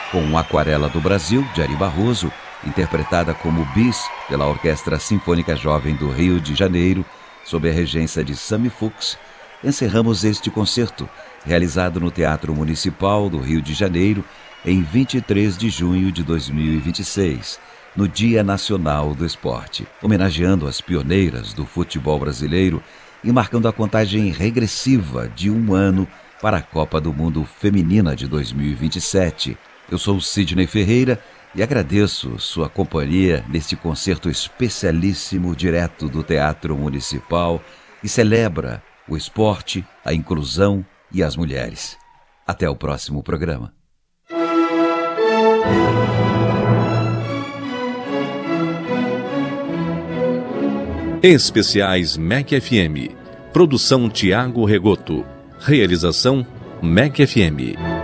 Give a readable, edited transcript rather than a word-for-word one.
com Aquarela do Brasil, de Ari Barroso, interpretada como Bis pela Orquestra Sinfônica Jovem do Rio de Janeiro, sob a regência de Sami Fuchs, encerramos este concerto, realizado no Teatro Municipal do Rio de Janeiro, em 23 de junho de 2026, no Dia Nacional do Esporte, homenageando as pioneiras do futebol brasileiro e marcando a contagem regressiva de um ano para a Copa do Mundo Feminina de 2027. Eu sou Sidney Ferreira e agradeço sua companhia neste concerto especialíssimo direto do Teatro Municipal e celebra o esporte, a inclusão e as mulheres. Até o próximo programa. Especiais MEC FM. Produção Tiago Regoto. Realização MEC FM.